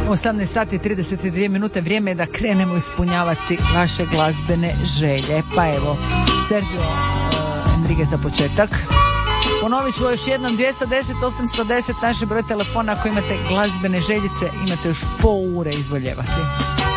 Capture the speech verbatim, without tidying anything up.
osamnaest sati i trideset dvije minute, vrijeme je da krenemo ispunjavati vaše glazbene želje. Pa evo, Sergio uh, Enrique za početak. Ponovit ću još jednom, dvjesto deset osamsto deset naš broj telefona. Ako imate glazbene željice, imate još pol ure izvoljevati.